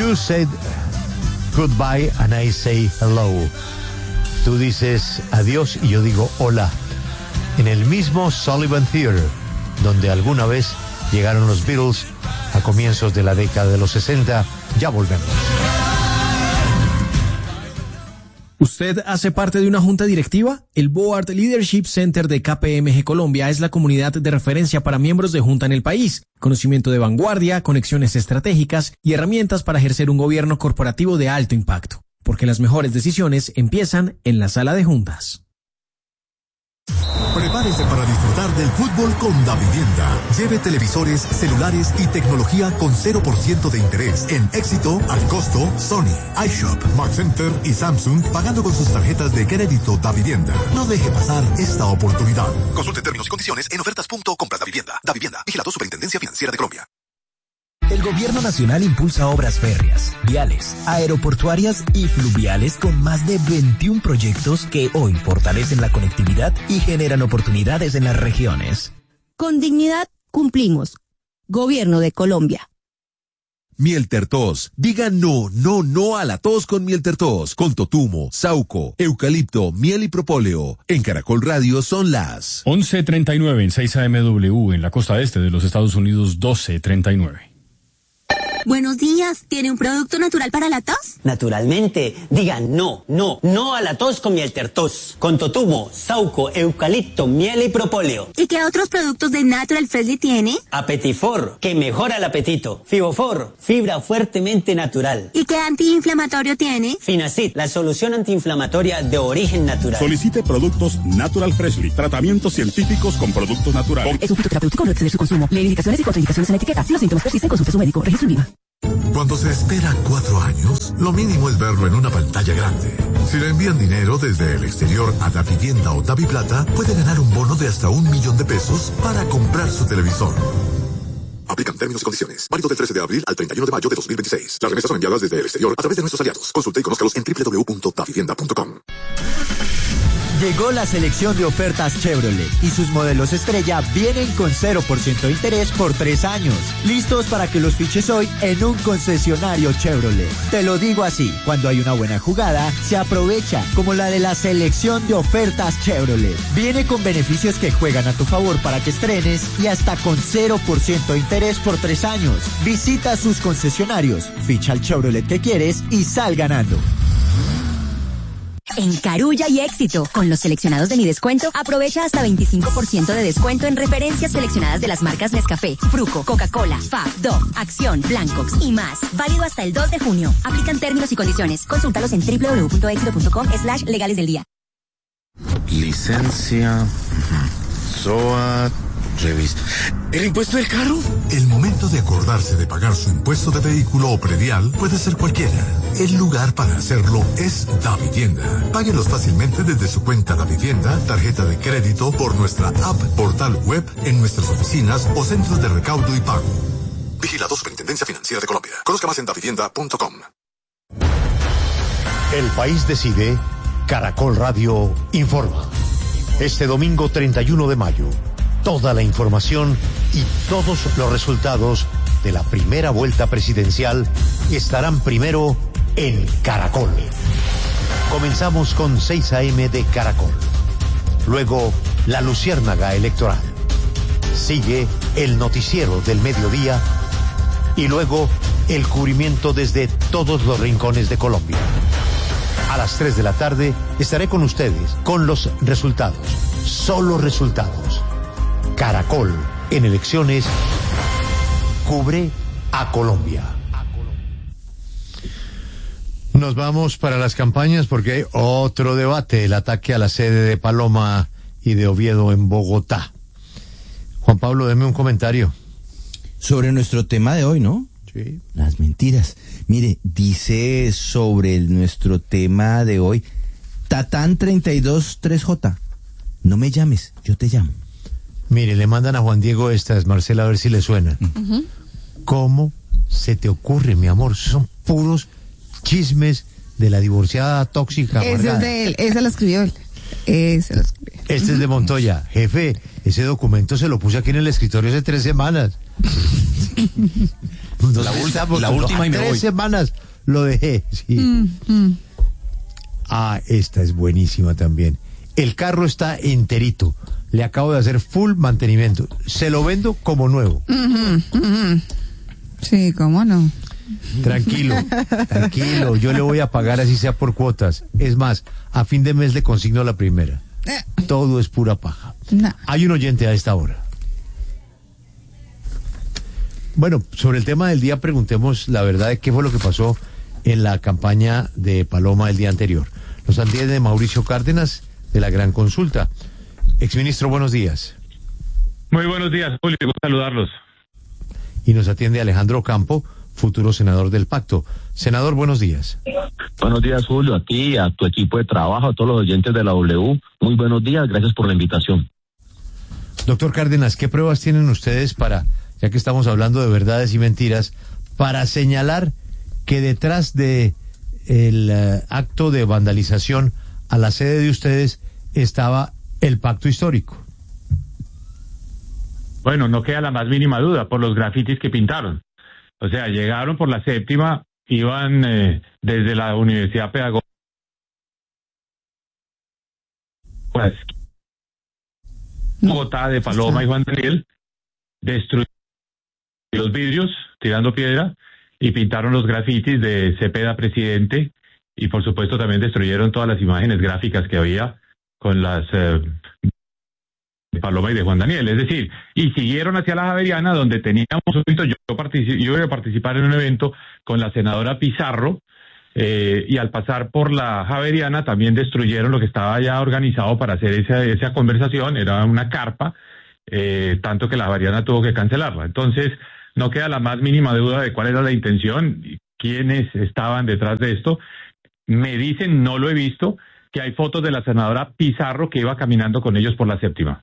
You said goodbye and I say hello. Tú dices adiós y yo digo hola. En el mismo Sullivan Theatre, donde alguna vez llegaron los Beatles a comienzos de la década de los 60. Ya volvemos. ¿Usted hace parte de una junta directiva? El Board Leadership Center de KPMG Colombia es la comunidad de referencia para miembros de junta en el país. Conocimiento de vanguardia, conexiones estratégicas y herramientas para ejercer un gobierno corporativo de alto impacto. Porque las mejores decisiones empiezan en la sala de juntas. Prepárese para disfrutar del fútbol con Davivienda. Lleve televisores, celulares y tecnología con 0% de interés en Éxito, al costo, Sony, iShop, Mark Center y Samsung, pagando con sus tarjetas de crédito Davivienda. No deje pasar esta oportunidad. Consulte términos y condiciones en ofertas.compras-davivienda. Davivienda, vigilado Superintendencia Financiera de Colombia. El Gobierno Nacional impulsa obras férreas, viales, aeroportuarias y fluviales con más de 21 proyectos que hoy fortalecen la conectividad y generan oportunidades en las regiones. Con dignidad cumplimos. Gobierno de Colombia. Mieltertos. Diga no a la tos con Mieltertos. Con totumo, sauco, eucalipto, miel y propóleo. En Caracol Radio son las 11:39 en 6 AMW en la costa este de los Estados Unidos, 12:39. Buenos días, ¿tiene un producto natural para la tos? Naturalmente, diga no a la tos con Mieltertos, con totumo, sauco, eucalipto, miel y propóleo. ¿Y qué otros productos de Natural Freshly tiene? Apetifor, que mejora el apetito. Fibofor, fibra fuertemente natural. ¿Y qué antiinflamatorio tiene? Finacid, la solución antiinflamatoria de origen natural. Solicite productos Natural Freshly, tratamientos científicos con productos naturales. Es un fitoterapéutico, no exceder su consumo. Lee indicaciones y contraindicaciones en la etiqueta. Si los síntomas persisten, consulte a su médico. Registro INVIMA. Cuando se espera 4 años, lo mínimo es verlo en una pantalla grande. Si le envían dinero desde el exterior a Davivienda o Daviplata, puede ganar un bono de hasta $1.000.000 para comprar su televisor. Aplican términos y condiciones. Válido del 13 de abril al 31 de mayo de 2026. Las remesas son enviadas desde el exterior a través de nuestros aliados. Consulte y conózcalos en www.davivienda.com. Llegó la selección de ofertas Chevrolet y sus modelos estrella vienen con 0% de interés por 3 años. Listos para que los fiches hoy en un concesionario Chevrolet. Te lo digo así, cuando hay una buena jugada, se aprovecha, como la de la selección de ofertas Chevrolet. Viene con beneficios que juegan a tu favor para que estrenes y hasta con 0% de interés por 3 años. Visita sus concesionarios, ficha el Chevrolet que quieres y sal ganando. En Carulla y Éxito, con los seleccionados de Mi Descuento, aprovecha hasta 25% de descuento en referencias seleccionadas de las marcas Nescafé, Fruco, Coca-Cola, Fab, Dove, Acción, Blancox y más. Válido hasta el 2 de junio. Aplican términos y condiciones. Consúltalos en www.exito.com/legales del día. Licencia, SOAT, revista. ¿El impuesto del carro? El momento de acordarse de pagar su impuesto de vehículo o predial puede ser cualquiera. El lugar para hacerlo es Davivienda. Páguelos fácilmente desde su cuenta Davivienda, tarjeta de crédito, por nuestra app, portal web, en nuestras oficinas o centros de recaudo y pago. Vigilado Superintendencia Financiera de Colombia. Conozca más en davivienda.com. El país decide. Caracol Radio informa. Este domingo 31 de mayo, toda la información y todos los resultados de la primera vuelta presidencial estarán primero en Caracol. Comenzamos con 6 AM de Caracol. Luego, la Luciérnaga Electoral. Sigue el noticiero del mediodía y luego el cubrimiento desde todos los rincones de Colombia. A las 3 de la tarde estaré con ustedes con los resultados. Solo resultados. Caracol, en elecciones, cubre a Colombia. Nos vamos para las campañas porque hay otro debate, el ataque a la sede de Paloma y de Oviedo en Bogotá. Juan Pablo, deme un comentario. Sobre nuestro tema de hoy, ¿no? Sí. Las mentiras. Mire, dice sobre nuestro tema de hoy, Tatán 323J. No me llames, yo te llamo. Mire, le mandan a Juan Diego estas, Marcela, a ver si le suena. ¿Cómo se te ocurre, mi amor? Son puros chismes de la divorciada tóxica. Ese es de él, ese lo escribió él. Este es de Montoya. Jefe, ese documento se lo puse aquí en el escritorio hace 3 semanas. La última y me voy. 3 semanas lo dejé, sí. Esta es buenísima también. El carro está enterito. Le acabo de hacer full mantenimiento. Se lo vendo como nuevo. Sí, cómo no. Tranquilo. Yo le voy a pagar así sea por cuotas. Es más, a fin de mes le consigno la primera. Todo es pura paja. No. Hay un oyente a esta hora. Bueno, sobre el tema del día preguntemos la verdad de qué fue lo que pasó en la campaña de Paloma el día anterior. Nos atiende Mauricio Cárdenas de la Gran Consulta. Exministro, buenos días. Muy buenos días, Julio, gusto saludarlos. Y nos atiende Alejandro Campo, futuro senador del Pacto. Senador, buenos días. Buenos días, Julio, a ti, a tu equipo de trabajo, a todos los oyentes de la W. Muy buenos días, gracias por la invitación. Doctor Cárdenas, ¿qué pruebas tienen ustedes para, ya que estamos hablando de verdades y mentiras, para señalar que detrás de el acto de vandalización a la sede de ustedes estaba el pacto histórico? Bueno, no queda la más mínima duda por los grafitis que pintaron. O sea, llegaron por la 7ª, iban desde la Universidad Pedagógica Bogotá de Paloma y Juan Daniel, destruyeron los vidrios, tirando piedra, y pintaron los grafitis de Cepeda presidente, y por supuesto también destruyeron todas las imágenes gráficas que había con las de Paloma y de Juan Daniel. Es decir, y siguieron hacia la Javeriana, donde teníamos un evento. Yo iba a participar en un evento con la senadora Pizarro, y al pasar por la Javeriana también destruyeron lo que estaba ya organizado para hacer esa conversación. Era una carpa, tanto que la Javeriana tuvo que cancelarla. Entonces, no queda la más mínima duda de cuál era la intención, quiénes estaban detrás de esto. Me dicen, no lo he visto, que hay fotos de la senadora Pizarro que iba caminando con ellos por la 7ª.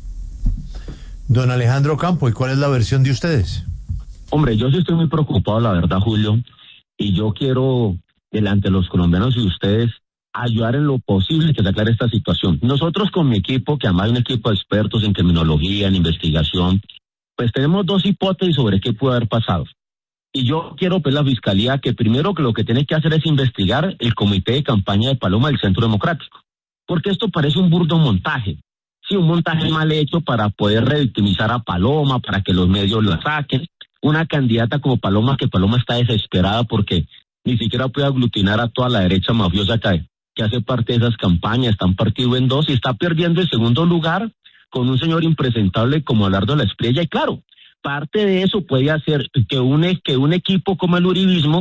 Don Alejandro Campo, ¿y cuál es la versión de ustedes? Hombre, yo sí estoy muy preocupado, la verdad, Julio, y yo quiero, delante de los colombianos y ustedes, ayudar en lo posible que se aclare esta situación. Nosotros con mi equipo, que además es un equipo de expertos en criminología, en investigación, pues tenemos 2 hipótesis sobre qué puede haber pasado. Y yo quiero pedir a la Fiscalía que primero que lo que tiene que hacer es investigar el comité de campaña de Paloma del Centro Democrático. Porque esto parece un burdo montaje. Sí, un montaje mal hecho para poder revictimizar a Paloma, para que los medios la saquen. Una candidata como Paloma, que Paloma está desesperada porque ni siquiera puede aglutinar a toda la derecha mafiosa que hace parte de esas campañas. Están partido en 2 y está perdiendo el segundo lugar con un señor impresentable como Abelardo La Espriella. Y claro, parte de eso puede hacer que un equipo como el uribismo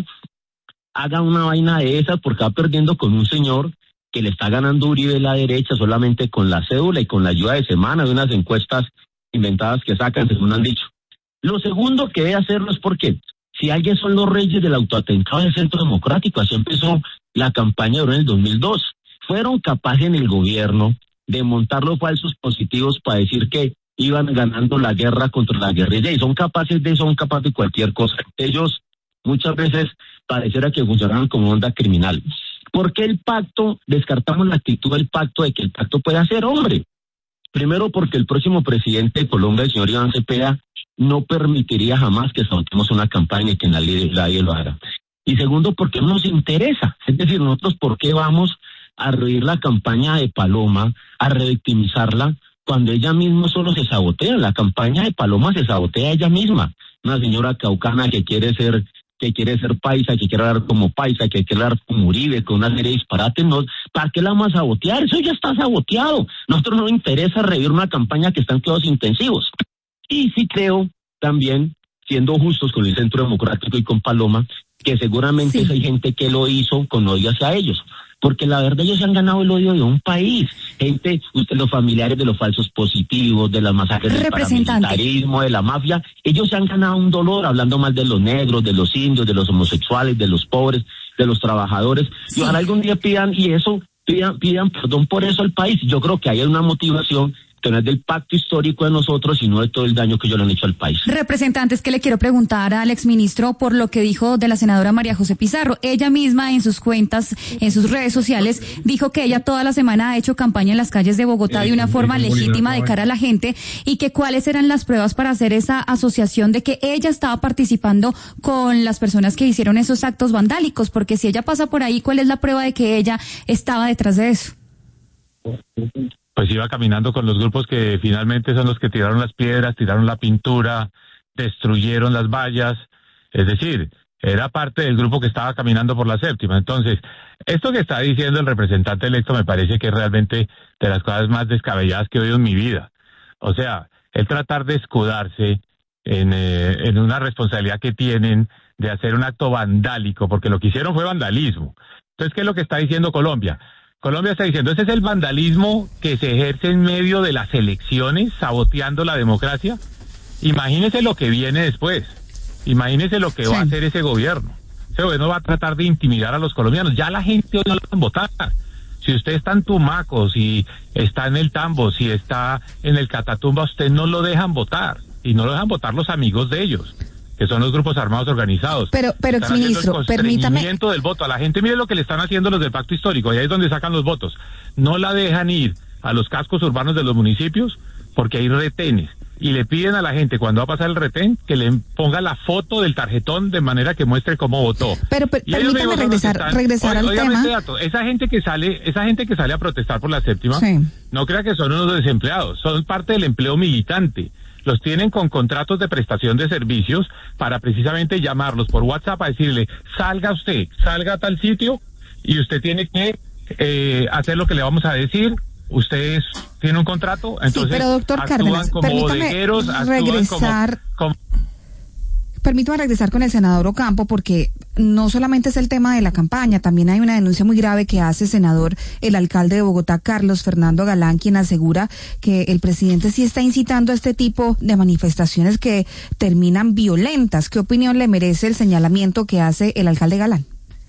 haga una vaina de esas, porque va perdiendo con un señor que le está ganando Uribe la derecha solamente con la cédula y con la ayuda de Semana, de unas encuestas inventadas que sacan, según han dicho. Lo segundo que debe hacerlo es porque si alguien son los reyes del autoatentado del Centro Democrático, así empezó la campaña en el 2002. Fueron capaces en el gobierno de montar los falsos positivos para decir que iban ganando la guerra contra la guerrilla, y son capaces de cualquier cosa. Ellos muchas veces pareciera que funcionaban como onda criminal. ¿Por qué el pacto? Descartamos la actitud del pacto, de que el pacto pueda ser, hombre. Primero, porque el próximo presidente de Colombia, el señor Iván Cepeda, no permitiría jamás que sabotemos una campaña y que nadie lo haga. Y segundo, porque no nos interesa. Es decir, nosotros, ¿por qué vamos a reír la campaña de Paloma, a revictimizarla, cuando ella misma solo se sabotea? La campaña de Paloma se sabotea ella misma. Una señora caucana que quiere ser paisa, que quiere hablar como paisa, que quiere hablar como Uribe, con una serie de disparates. No, ¿para qué la vamos a sabotear? Eso ya está saboteado. Nosotros no nos interesa revivir una campaña que está en cuidados intensivos. Y sí creo también, siendo justos con el Centro Democrático y con Paloma, que seguramente hay gente que lo hizo con odio hacia ellos. Porque la verdad ellos se han ganado el odio de un país. Gente, los familiares de los falsos positivos, de las masacres del paramilitarismo, de la mafia, ellos se han ganado un dolor hablando mal de los negros, de los indios, de los homosexuales, de los pobres, de los trabajadores. Y ojalá algún día pidan perdón por eso al país. Yo creo que hay una motivación que no es del pacto histórico de nosotros, sino de todo el daño que ellos le han hecho al país. Representantes, que le quiero preguntar al exministro por lo que dijo de la senadora María José Pizarro. Ella misma en sus cuentas, en sus redes sociales, dijo que ella toda la semana ha hecho campaña en las calles de Bogotá de una forma legítima de cara a la gente, y que cuáles eran las pruebas para hacer esa asociación de que ella estaba participando con las personas que hicieron esos actos vandálicos, porque si ella pasa por ahí, ¿cuál es la prueba de que ella estaba detrás de eso? Pues iba caminando con los grupos que finalmente son los que tiraron las piedras, tiraron la pintura, destruyeron las vallas, es decir, era parte del grupo que estaba caminando por la séptima. Entonces, esto que está diciendo el representante electo me parece que es realmente de las cosas más descabelladas que he oído en mi vida. O sea, el tratar de escudarse en una responsabilidad que tienen de hacer un acto vandálico, porque lo que hicieron fue vandalismo. Entonces, ¿qué es lo que está diciendo Colombia? Colombia está diciendo, ese es el vandalismo que se ejerce en medio de las elecciones, saboteando la democracia. Imagínese lo que viene después. Imagínese lo que va a hacer ese gobierno. Ese gobierno va a tratar de intimidar a los colombianos. Ya la gente hoy no lo van a votar. Si usted está en Tumaco, si está en el Tambo, si está en el Catatumba, usted no lo dejan votar. Y no lo dejan votar los amigos de ellos, que son los grupos armados organizados. Pero exministro, permítame. Del voto a la gente, mire lo que le están haciendo los del pacto histórico, y ahí es donde sacan los votos. No la dejan ir a los cascos urbanos de los municipios porque hay retenes, y le piden a la gente cuando va a pasar el retén que le ponga la foto del tarjetón de manera que muestre cómo votó. Pero permítame regresar al tema. Dato, esa gente que sale a protestar por la séptima, no crea que son unos desempleados, son parte del empleo militante. Los tienen con contratos de prestación de servicios para precisamente llamarlos por WhatsApp a decirle, salga a tal sitio y usted tiene que hacer lo que le vamos a decir. Usted tiene un contrato, entonces sí, pero doctor Cárdenas, permítame regresar con el senador Ocampo, porque no solamente es el tema de la campaña, también hay una denuncia muy grave que hace, senador, el alcalde de Bogotá, Carlos Fernando Galán, quien asegura que el presidente sí está incitando a este tipo de manifestaciones que terminan violentas. ¿Qué opinión le merece el señalamiento que hace el alcalde Galán?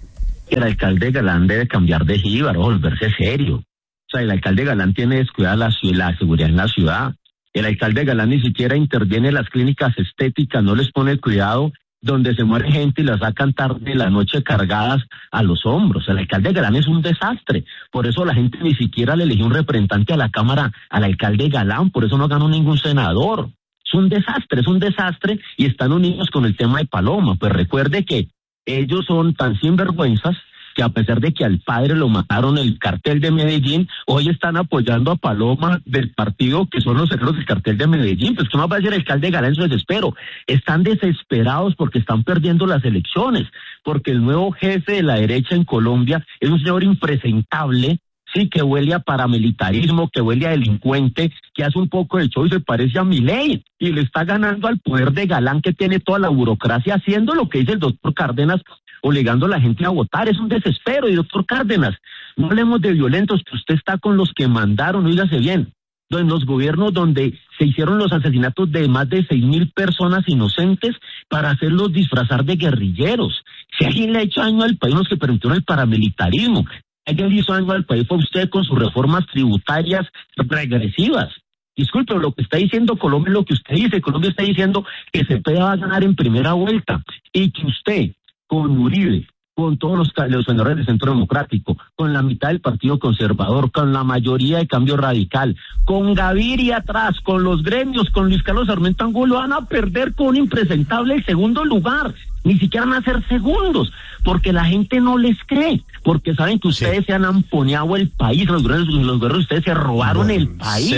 El alcalde Galán debe cambiar de jíbaro, volverse serio. O sea, el alcalde Galán tiene descuidada la seguridad en la ciudad. El alcalde Galán ni siquiera interviene en las clínicas estéticas, no les pone cuidado donde se muere gente y las sacan tarde de la noche cargadas a los hombros. El alcalde Galán es un desastre. Por eso la gente ni siquiera le eligió un representante a la Cámara al alcalde Galán, por eso no ganó ningún senador. Es un desastre y están unidos con el tema de Paloma. Pues recuerde que ellos son tan sinvergüenzas que a pesar de que al padre lo mataron el cartel de Medellín, hoy están apoyando a Paloma del partido que son los herreros del cartel de Medellín. Pues ¿qué más va a decir el alcalde Galán en su desespero? Están desesperados porque están perdiendo las elecciones, porque el nuevo jefe de la derecha en Colombia es un señor impresentable, sí, que huele a paramilitarismo, que huele a delincuente, que hace un poco de show y se parece a Milei, y le está ganando al poder de Galán, que tiene toda la burocracia haciendo lo que dice el doctor Cárdenas, obligando a la gente a votar. Es un desespero. Y doctor Cárdenas, no hablemos de violentos, que usted está con los que mandaron, oígase bien, en los gobiernos donde se hicieron los asesinatos de más de 6,000 personas inocentes para hacerlos disfrazar de guerrilleros. Si alguien le ha hecho daño al país, los que permitieron el paramilitarismo, alguien le hizo daño al país fue usted con sus reformas tributarias regresivas. Disculpe, lo que está diciendo Colombia es lo que usted dice. Colombia está diciendo que Cepeda va a ganar en primera vuelta y que usted, con Uribe, con todos los senadores del Centro Democrático, con la mitad del Partido Conservador, con la mayoría de Cambio Radical, con Gaviria atrás, con los gremios, con Luis Carlos Sarmiento Angulo, van a perder con un impresentable el segundo lugar. Ni siquiera van a ser segundos, porque la gente no les cree, porque saben que ustedes se han amponeado el país, los guerreros, ustedes se robaron el país.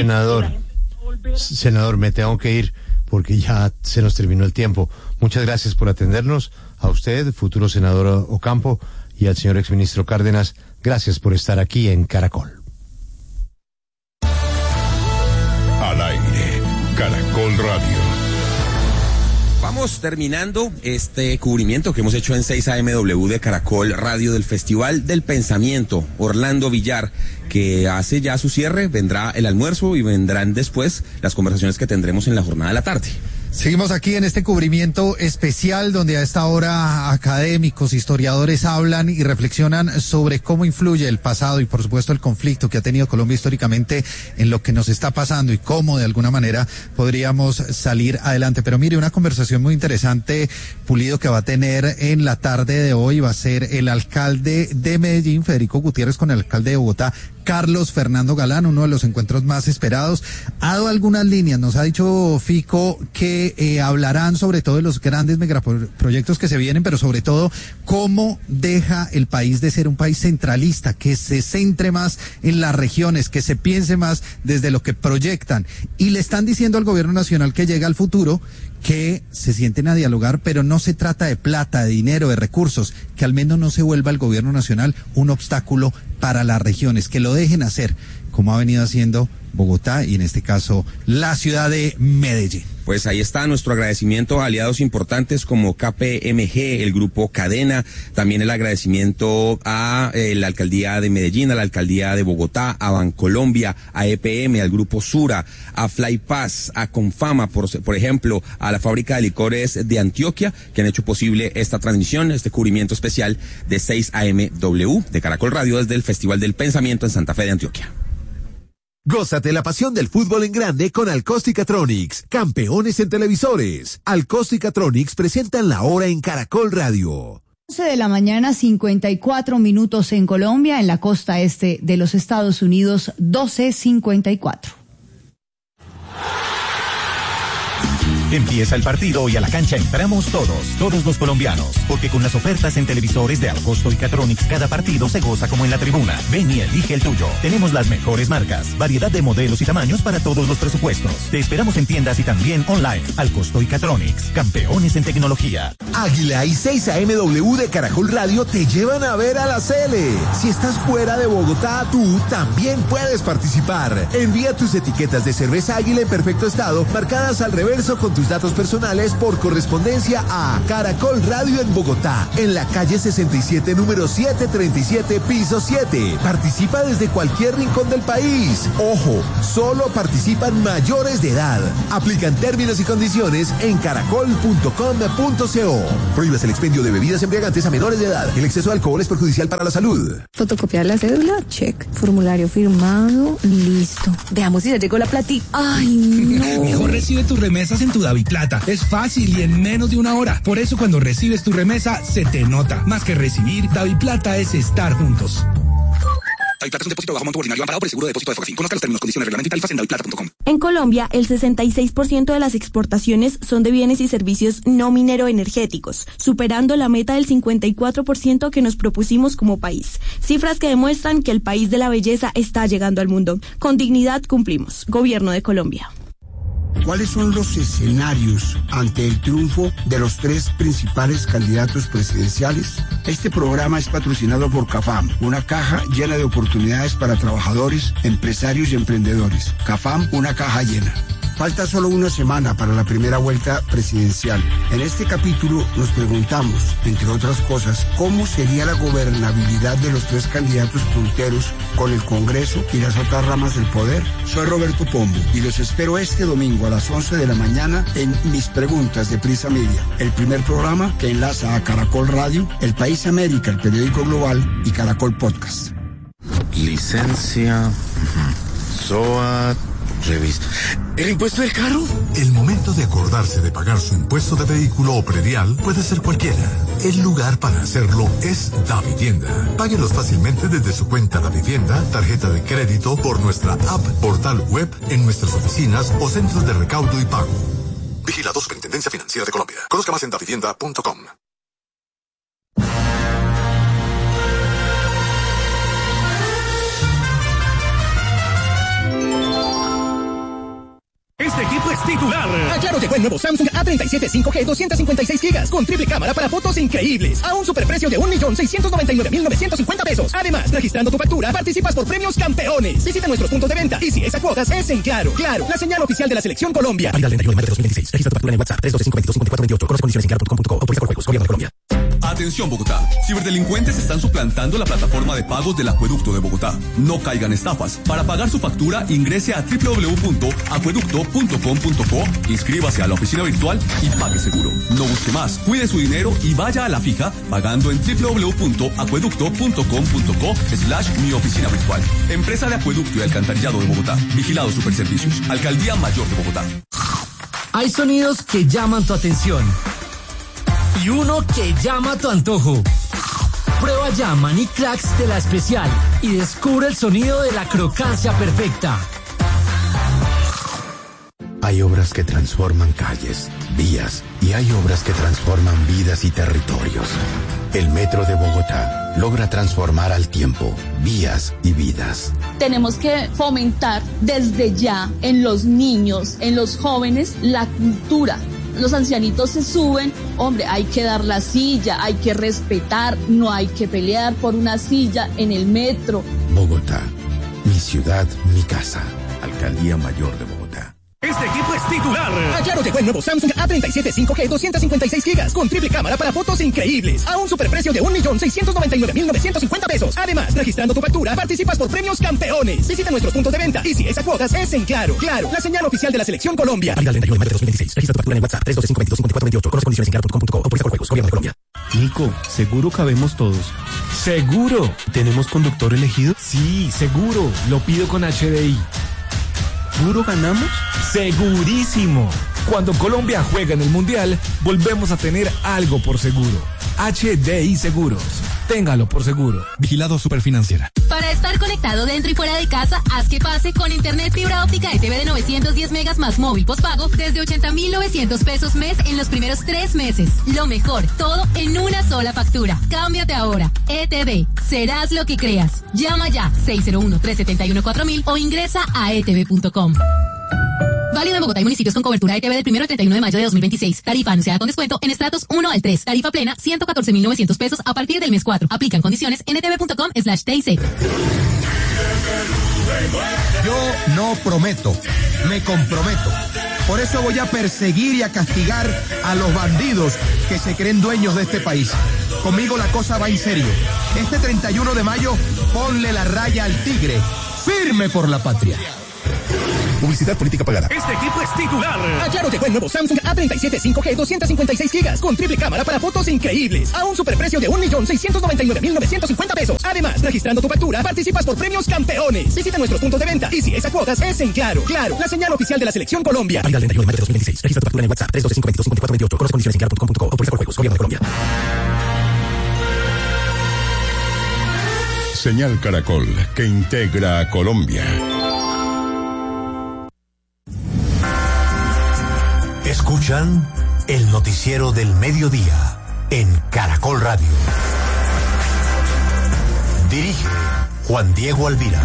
Senador, me tengo que ir porque ya se nos terminó el tiempo. Muchas gracias por atendernos. A usted, futuro senador Ocampo, y al señor exministro Cárdenas, gracias por estar aquí en Caracol. Al aire, Caracol Radio. Vamos terminando este cubrimiento que hemos hecho en 6AMW de Caracol Radio del Festival del Pensamiento. Orlando Villar, que hace ya su cierre, vendrá el almuerzo y vendrán después las conversaciones que tendremos en la jornada de la tarde. Seguimos aquí en este cubrimiento especial donde a esta hora académicos, historiadores hablan y reflexionan sobre cómo influye el pasado y por supuesto el conflicto que ha tenido Colombia históricamente en lo que nos está pasando y cómo de alguna manera podríamos salir adelante. Pero mire, una conversación muy interesante, Pulido, que va a tener en la tarde de hoy va a ser el alcalde de Medellín, Federico Gutiérrez, con el alcalde de Bogotá, Carlos Fernando Galán, uno de los encuentros más esperados. Ha dado algunas líneas, nos ha dicho Fico que hablarán sobre todo de los grandes megaproyectos que se vienen, pero sobre todo cómo deja el país de ser un país centralista, que se centre más en las regiones, que se piense más desde lo que proyectan. Y le están diciendo al gobierno nacional que llega al futuro, que se sienten a dialogar, pero no se trata de plata, de dinero, de recursos, que al menos no se vuelva el gobierno nacional un obstáculo para las regiones, que lo dejen hacer, como ha venido haciendo Bogotá y en este caso la ciudad de Medellín. Pues ahí está nuestro agradecimiento a aliados importantes como KPMG, el grupo Cadena, también el agradecimiento a la alcaldía de Medellín, a la alcaldía de Bogotá, a Bancolombia, a EPM, al grupo Sura, a Flypass, a Confama, por ejemplo, a la fábrica de licores de Antioquia, que han hecho posible esta transmisión, este cubrimiento especial de 6 AMW de Caracol Radio desde el Festival del Pensamiento en Santa Fe de Antioquia. Gózate la pasión del fútbol en grande con Alcosticatronics, campeones en televisores. Alcosticatronics presentan la hora en Caracol Radio. 11 de la mañana, 54 minutos en Colombia, en la costa este de los Estados Unidos, 12:54. Empieza el partido y a la cancha entramos todos los colombianos, porque con las ofertas en televisores de Alcosto y Catronics cada partido se goza como en la tribuna. Ven y elige el tuyo. Tenemos las mejores marcas, variedad de modelos y tamaños para todos los presupuestos. Te esperamos en tiendas y también online. Alcosto y Catronics, campeones en tecnología. Águila y 6 AMW de Caracol Radio te llevan a ver a la Cele. Si estás fuera de Bogotá, tú también puedes participar. Envía tus etiquetas de cerveza Águila en perfecto estado, marcadas al reverso con tus datos personales por correspondencia a Caracol Radio en Bogotá, en la calle 67, número 737, piso 7. Participa desde cualquier rincón del país. Ojo, solo participan mayores de edad. Aplican términos y condiciones en caracol.com.co. Prohíbes el expendio de bebidas embriagantes a menores de edad. El exceso de alcohol es perjudicial para la salud. Fotocopiar la cédula, check. Formulario firmado, listo. Veamos si ya llegó la platica. Ay, no. Mejor recibe tus remesas en tu DaviPlata. Es fácil y en menos de una hora. Por eso cuando recibes tu remesa, se te nota. Más que recibir, DaviPlata es estar juntos. DaviPlata es un depósito bajo monto ordinario amparado por el seguro de depósito de Fogafín. Conozca los términos, condiciones, reglamento y tarifas en daviplata.com. En Colombia, el 66% de las exportaciones son de bienes y servicios no minero-energéticos, superando la meta del 54% que nos propusimos como país. Cifras que demuestran que el país de la belleza está llegando al mundo. Con dignidad cumplimos. Gobierno de Colombia. ¿Cuáles son los escenarios ante el triunfo de los tres principales candidatos presidenciales? Este programa es patrocinado por CAFAM, una caja llena de oportunidades para trabajadores, empresarios y emprendedores. CAFAM, una caja llena. Falta solo una semana para la primera vuelta presidencial. En este capítulo nos preguntamos, entre otras cosas, cómo sería la gobernabilidad de los tres candidatos punteros con el Congreso y las otras ramas del poder. Soy Roberto Pombo y los espero este domingo a las 11 de la mañana en Mis Preguntas de Prisa Media, el primer programa que enlaza a Caracol Radio, El País América, el periódico global y Caracol Podcast. Licencia, SOAT, revista. ¿El impuesto del carro? El momento de acordarse de pagar su impuesto de vehículo o predial puede ser cualquiera. El lugar para hacerlo es Davivienda. Páguelos fácilmente desde su cuenta Davivienda, tarjeta de crédito, por nuestra app, portal web, en nuestras oficinas o centros de recaudo y pago. Vigilado Superintendencia Financiera de Colombia. Conozca más en davivienda.com. Este equipo es titular. A Claro llegó el nuevo Samsung A37 5G 256 GB con triple cámara para fotos increíbles a un superprecio de 1.699.950 pesos. Además, registrando tu factura, participas por premios campeones. Visita nuestros puntos de venta y si es a cuotas, es en Claro. Claro, la señal oficial de la Selección Colombia. Válida el 31 de mayo de 2016. Registra tu factura en el WhatsApp 312-525-5428. Conoce condiciones en claro.com.co. Autoriza por juegos. Gobierno de Colombia. Atención Bogotá, ciberdelincuentes están suplantando la plataforma de pagos del Acueducto de Bogotá. No caigan estafas. Para pagar su factura, ingrese a www.acueducto.com.co, inscríbase a la oficina virtual y pague seguro. No busque más, cuide su dinero y vaya a la fija pagando en www.acueducto.com.co/mi oficina virtual. Empresa de Acueducto y Alcantarillado de Bogotá. Vigilado Superservicios. Alcaldía Mayor de Bogotá. Hay sonidos que llaman tu atención y uno que llama tu antojo. Prueba ya Maní Cracks de La Especial y descubre el sonido de la crocancia perfecta. Hay obras que transforman calles, vías y hay obras que transforman vidas y territorios. El Metro de Bogotá logra transformar al tiempo, vías y vidas. Tenemos que fomentar desde ya en los niños, en los jóvenes, la cultura. Los ancianitos se suben, hombre, hay que dar la silla, hay que respetar, no hay que pelear por una silla en el metro. Bogotá, mi ciudad, mi casa. Alcaldía Mayor de Bogotá. Este equipo es titular. Claro llegó el nuevo Samsung A37 5G 256 GB con triple cámara para fotos increíbles a un superprecio de 1.699.950 pesos. Además, registrando tu factura, participas por premios campeones. Visita nuestros puntos de venta y si es a cuotas, es en Claro. Claro, la señal oficial de la selección Colombia. Válida el 31 de mayo de 2016. Registra tu factura en el WhatsApp 312-522-5428. Conoce condiciones en claro.com.co. Autoriza con juegos. Gobierno de Colombia. Nico, ¿seguro cabemos todos? ¡Seguro! ¿Tenemos conductor elegido? Sí, seguro. Lo pido con HDI. ¿Seguro ganamos? ¡Segurísimo! Cuando Colombia juega en el Mundial, volvemos a tener algo por seguro. HDI Seguros. Téngalo por seguro. Vigilado Superfinanciera. Para estar conectado dentro y fuera de casa, haz que pase con internet fibra óptica ETV de 910 megas más móvil postpago desde 80.900 pesos mes en los primeros 3 meses. Lo mejor, todo en una sola factura. Cámbiate ahora. ETV. Serás lo que creas. Llama ya 601-371-4000 o ingresa a etv.com. Válido en Bogotá y municipios con cobertura ETV del 1 al 31 de mayo de 2026. Tarifa anunciada con descuento en estratos 1 al 3. Tarifa plena 114.900 pesos a partir del mes 4. Aplican condiciones en etv.com/TIC. Yo no prometo, me comprometo. Por eso voy a perseguir y a castigar a los bandidos que se creen dueños de este país. Conmigo la cosa va en serio. Este 31 de mayo, ponle la raya al tigre. Firme por la patria. Publicidad política pagada. Este equipo es titular. Claro llegó el nuevo Samsung A37 5G 256 GB con triple cámara para fotos increíbles a un superprecio de 1.699.950 pesos. Además, registrando tu factura, participas por premios campeones. Visita nuestros puntos de venta y si es a cuotas, es en Claro. Claro, la señal oficial de la selección Colombia. Válida el 31 de mayo de 2016. Registra tu factura en el WhatsApp 312-522-5428. Conoce condiciones en claro.com.co. Autoriza con juegos. Gobierno de Colombia. Señal Caracol, que integra a Colombia. Escuchan el noticiero del mediodía en Caracol Radio. Dirige Juan Diego Alvira.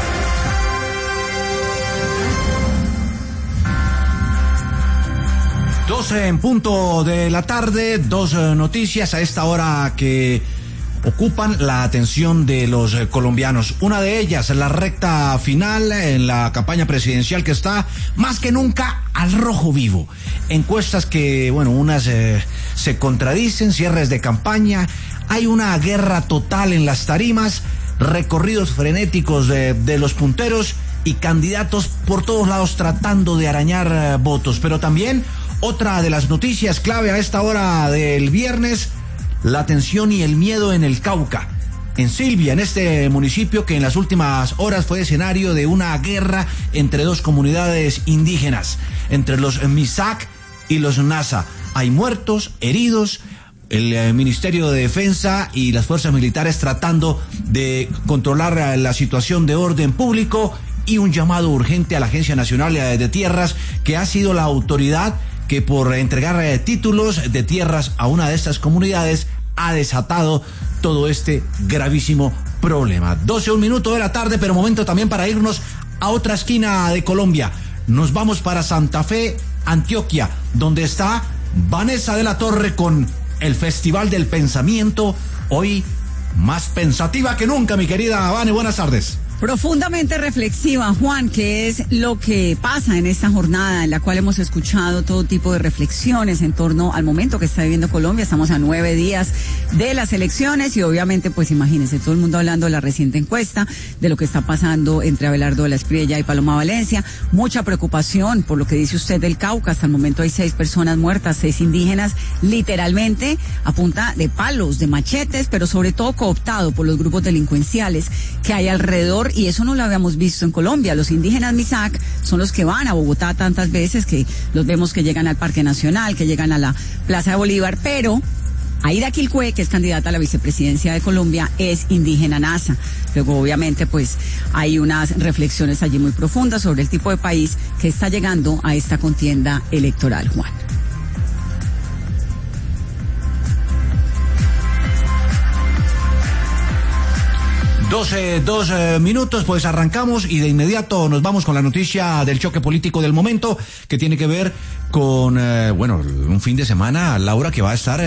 12 en punto de la tarde, 2 noticias a esta hora que ocupan la atención de los colombianos. Una de ellas, la recta final en la campaña presidencial que está más que nunca al rojo vivo. Encuestas que, bueno, unas se contradicen, cierres de campaña, hay una guerra total en las tarimas, recorridos frenéticos de los punteros y candidatos por todos lados tratando de arañar votos. Pero también otra de las noticias clave a esta hora del viernes, la tensión y el miedo en el Cauca, en Silvia, en este municipio que en las últimas horas fue escenario de una guerra entre 2 comunidades indígenas, entre los Misak y los Nasa. Hay muertos, heridos, el Ministerio de Defensa y las fuerzas militares tratando de controlar la situación de orden público y un llamado urgente a la Agencia Nacional de Tierras, que ha sido la autoridad que por entregar títulos de tierras a una de estas comunidades ha desatado todo este gravísimo problema. 12:01 de la tarde, pero momento también para irnos a otra esquina de Colombia. Nos vamos para Santa Fe, Antioquia, donde está Vanessa de la Torre con el Festival del Pensamiento, hoy más pensativa que nunca, mi querida Vane, buenas tardes. Profundamente reflexiva, Juan, ¿qué es lo que pasa en esta jornada en la cual hemos escuchado todo tipo de reflexiones en torno al momento que está viviendo Colombia? Estamos a 9 días de las elecciones y obviamente, pues imagínense, todo el mundo hablando de la reciente encuesta, de lo que está pasando entre Abelardo de la Espriella y Paloma Valencia. Mucha preocupación por lo que dice usted del Cauca. Hasta el momento hay 6 personas muertas, 6 indígenas, literalmente a punta de palos, de machetes, pero sobre todo cooptado por los grupos delincuenciales que hay alrededor. Y eso no lo habíamos visto en Colombia. Los indígenas Misak son los que van a Bogotá tantas veces, que los vemos que llegan al Parque Nacional, que llegan a la Plaza de Bolívar, pero Aida Quilcue, que es candidata a la vicepresidencia de Colombia, es indígena nasa. Luego, obviamente, pues hay unas reflexiones allí muy profundas sobre el tipo de país que está llegando a esta contienda electoral, Juan. 12 minutos, pues arrancamos y de inmediato nos vamos con la noticia del choque político del momento, que tiene que ver con, un fin de semana, Laura, que va a estar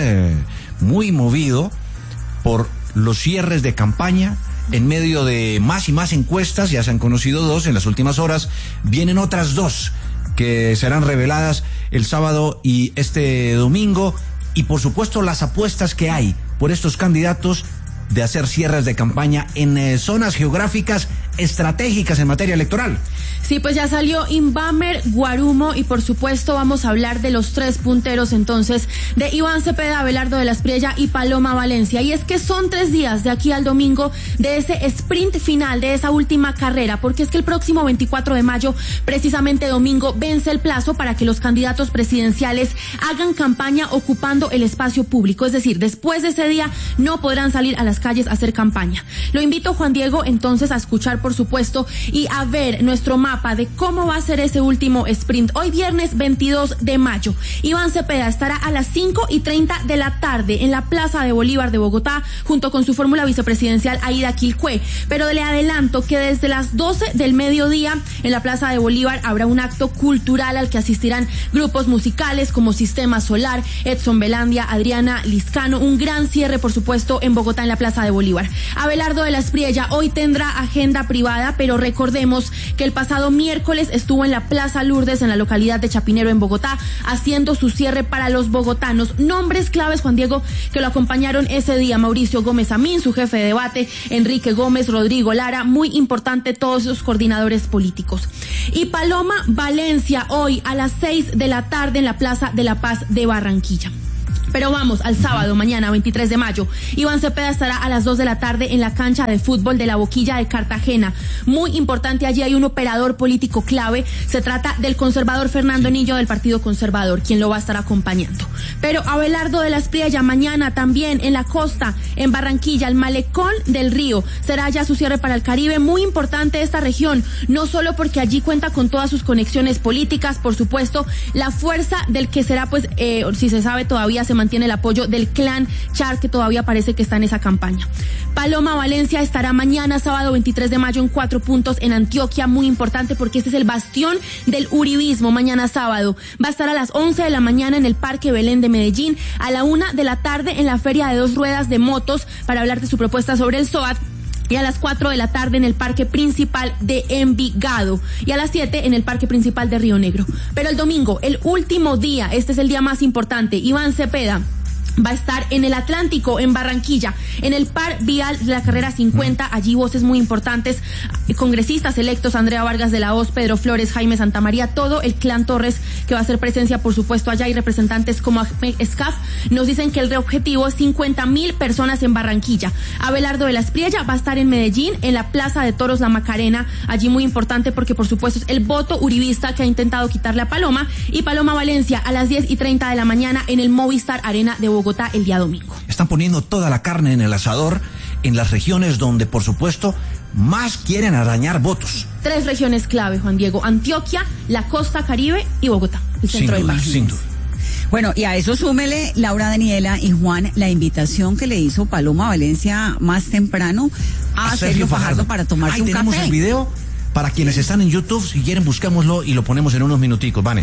muy movido por los cierres de campaña. En medio de más y más encuestas, ya se han conocido 2 en las últimas horas, vienen otras 2 que serán reveladas el sábado y este domingo, y por supuesto las apuestas que hay por estos candidatos de hacer cierres de campaña en zonas geográficas estratégicas en materia electoral. Sí, pues ya salió Inbamer, Guarumo y por supuesto vamos a hablar de los 3 punteros entonces de Iván Cepeda, Abelardo de la Espriella y Paloma Valencia. Y es que son 3 días de aquí al domingo de ese sprint final, de esa última carrera, porque es que el próximo 24 de mayo, precisamente domingo, vence el plazo para que los candidatos presidenciales hagan campaña ocupando el espacio público. Es decir, después de ese día no podrán salir a las calles a hacer campaña. Lo invito, Juan Diego, entonces a escuchar, por supuesto, y a ver nuestro mapa de cómo va a ser ese último sprint. Hoy viernes 22 de mayo, Iván Cepeda estará a las 5:30 de la tarde en la Plaza de Bolívar de Bogotá, junto con su fórmula vicepresidencial Aida Quilcue. Pero le adelanto que desde las 12 del mediodía en la Plaza de Bolívar habrá un acto cultural al que asistirán grupos musicales como Sistema Solar, Edson Belandia, Adriana Liscano. Un gran cierre, por supuesto, en Bogotá, en la Plaza de Bolívar. Abelardo de la Espriella hoy tendrá agenda privada, pero recordemos que el pasado miércoles estuvo en la Plaza Lourdes, en la localidad de Chapinero, en Bogotá, haciendo su cierre para los bogotanos. Nombres claves, Juan Diego, que lo acompañaron ese día: Mauricio Gómez Amín, su jefe de debate, Enrique Gómez, Rodrigo Lara, muy importante todos esos coordinadores políticos. Y Paloma Valencia hoy a las 6 de la tarde en la Plaza de la Paz de Barranquilla. Pero vamos al sábado, mañana 23 de mayo. Iván Cepeda estará a las 2 de la tarde en la cancha de fútbol de la Boquilla de Cartagena. Muy importante, allí hay un operador político clave. Se trata del conservador Fernando Nillo, del Partido Conservador, quien lo va a estar acompañando. Pero Abelardo de la Espriella mañana también en la costa, en Barranquilla, el Malecón del Río. Será ya su cierre para el Caribe. Muy importante esta región, no solo porque allí cuenta con todas sus conexiones políticas, por supuesto, la fuerza del que será, pues, si se sabe, todavía se mantiene el apoyo del clan Char, que todavía parece que está en esa campaña. Paloma Valencia estará mañana, sábado 23 de mayo, en 4 puntos en Antioquia. Muy importante porque este es el bastión del uribismo. Mañana sábado va a estar a las 11 de la mañana en el Parque Belén de Medellín, a la 1 de la tarde en la Feria de 2 Ruedas de Motos para hablar de su propuesta sobre el SOAT, y a las 4 de la tarde en el Parque Principal de Envigado, y a las 7 en el Parque Principal de Río Negro. Pero el domingo, el último día, este es el día más importante, Iván Cepeda va a estar en el Atlántico, en Barranquilla, en el par vial de la carrera 50, allí voces muy importantes, congresistas electos, Andrea Vargas de la Hoz, Pedro Flores, Jaime Santamaría, todo el clan Torres que va a hacer presencia, por supuesto, allá, y representantes como Ahmed Escaf. Nos dicen que el objetivo es 50,000 personas en Barranquilla. Abelardo de la Espriella va a estar en Medellín, en la Plaza de Toros La Macarena, allí muy importante porque, por supuesto, es el voto uribista que ha intentado quitarle a Paloma. Y Paloma Valencia a las 10:30 de la mañana en el Movistar Arena de Bogotá el día domingo. Están poniendo toda la carne en el asador en las regiones donde, por supuesto, más quieren arañar votos. 3 regiones clave, Juan Diego: Antioquia, la costa Caribe y Bogotá, el centro del país. Sin duda. Bueno, y a eso súmele, Laura, Daniela y Juan, la invitación que le hizo Paloma Valencia más temprano a Sergio Fajardo para tomarse un café. Ahí tenemos el video. Para quienes están en YouTube, si quieren, busquémoslo y lo ponemos en unos minuticos, Vane.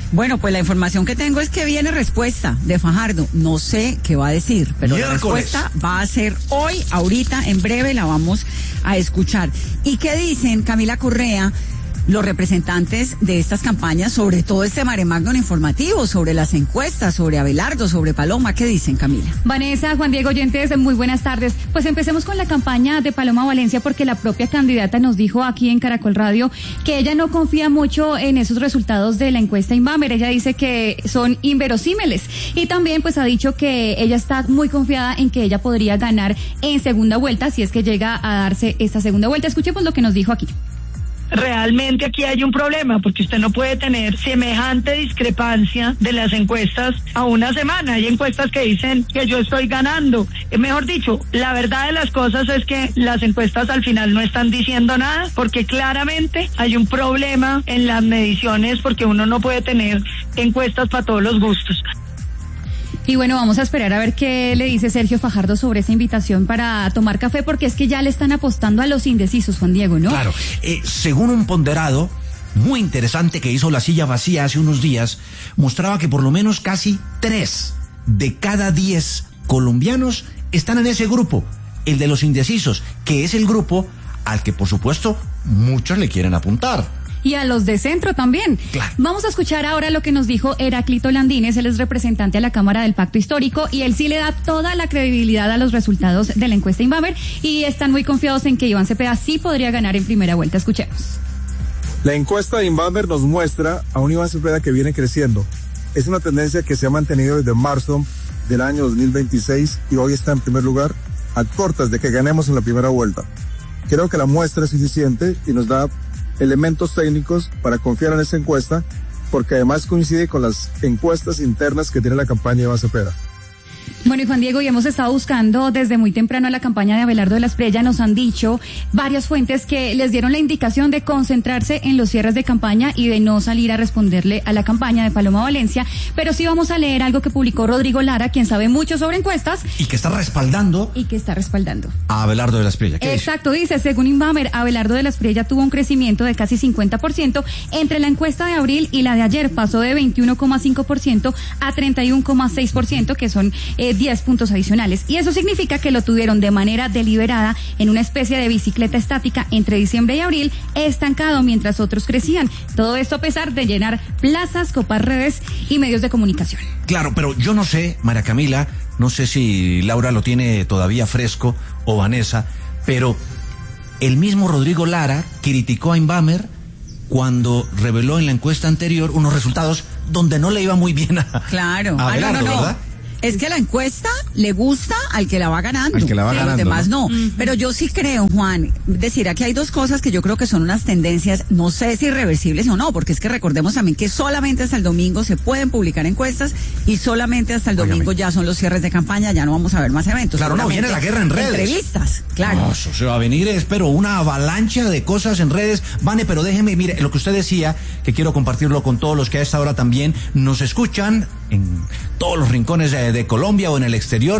Bueno, pues la información que tengo es que viene respuesta de Fajardo. No sé qué va a decir, pero la respuesta va a ser hoy, ahorita, en breve la vamos a escuchar. ¿Y qué dicen, Camila Correa, los representantes de estas campañas, sobre todo este maremagno informativo, sobre las encuestas, sobre Abelardo, sobre Paloma? ¿Qué dicen, Camila? Vanessa, Juan Diego, oyentes, muy buenas tardes. Pues empecemos con la campaña de Paloma Valencia, porque la propia candidata nos dijo aquí en Caracol Radio que ella no confía mucho en esos resultados de la encuesta Inbamer. Ella dice que son inverosímiles, y también pues ha dicho que ella está muy confiada en que ella podría ganar en segunda vuelta, si es que llega a darse esta segunda vuelta. Escuchemos lo que nos dijo aquí. Realmente aquí hay un problema, porque usted no puede tener semejante discrepancia de las encuestas a una semana. Hay encuestas que dicen que yo estoy ganando. Mejor dicho, la verdad de las cosas es que las encuestas al final no están diciendo nada, porque claramente hay un problema en las mediciones, porque uno no puede tener encuestas para todos los gustos. Y bueno, vamos a esperar a ver qué le dice Sergio Fajardo sobre esa invitación para tomar café, porque es que ya le están apostando a los indecisos, Juan Diego, ¿no? Claro, según un ponderado muy interesante que hizo La Silla Vacía hace unos días, mostraba que por lo menos casi 3 de cada 10 colombianos están en ese grupo, el de los indecisos, que es el grupo al que por supuesto muchos le quieren apuntar. Y a los de centro también. Claro. Vamos a escuchar ahora lo que nos dijo Heráclito Landines. Él es representante a la Cámara del Pacto Histórico, y él sí le da toda la credibilidad a los resultados de la encuesta Inbamer, y están muy confiados en que Iván Cepeda sí podría ganar en primera vuelta. Escuchemos. La encuesta de Inbamer nos muestra a un Iván Cepeda que viene creciendo. Es una tendencia que se ha mantenido desde marzo del año 2026 y hoy está en primer lugar, a cortas de que ganemos en la primera vuelta. Creo que la muestra es suficiente y nos da elementos técnicos para confiar en esta encuesta, porque además coincide con las encuestas internas que tiene la campaña de Iván Cepeda. Bueno, y Juan Diego, y hemos estado buscando desde muy temprano la campaña de Abelardo de la Espriella. Nos han dicho varias fuentes que les dieron la indicación de concentrarse en los cierres de campaña y de no salir a responderle a la campaña de Paloma Valencia, pero sí vamos a leer algo que publicó Rodrigo Lara, quien sabe mucho sobre encuestas. Y que está respaldando. A Abelardo de la Espriella. Exacto, dice, según Inbamer, Abelardo de la Espriella tuvo un crecimiento de casi 50% entre la encuesta de abril y la de ayer. Pasó de 21,5% a 31,6%, que son 10 puntos adicionales, y eso significa que lo tuvieron de manera deliberada en una especie de bicicleta estática entre diciembre y abril, estancado mientras otros crecían. Todo esto a pesar de llenar plazas, copar redes y medios de comunicación. Claro, pero yo no sé, María Camila, no sé si Laura lo tiene todavía fresco o Vanessa, pero el mismo Rodrigo Lara criticó a Inbamer cuando reveló en la encuesta anterior unos resultados donde no le iba muy bien a Abelardo, ¿verdad? Es que la encuesta le gusta al que la va ganando. Al que la va ganando. Los demás no. Pero yo sí creo, Juan, decir, aquí hay dos cosas que yo creo que son unas tendencias, no sé si irreversibles o no, porque es que recordemos también que solamente hasta el domingo se pueden publicar encuestas, y solamente hasta el domingo ya son los cierres de campaña, ya no vamos a ver más eventos. Claro, no, viene la guerra en redes. Entrevistas, claro. No, eso se va a venir, espero, una avalancha de cosas en redes. Vane, pero déjeme, mire, lo que usted decía, que quiero compartirlo con todos los que a esta hora también nos escuchan en todos los rincones de Colombia o en el exterior.